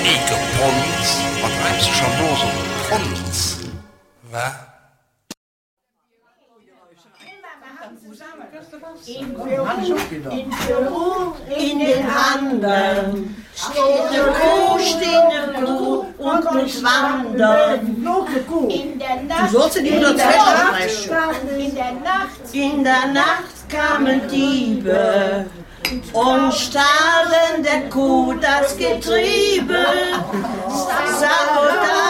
Pons, was treibst du schon bloß um Pons? Was? In Peru, in den Anden, steht eine Kuh und muss wandern. Du sollst ja die 102 In der Nacht kamen Diebe und stahlen der Kuh das Getriebe. Sabotage.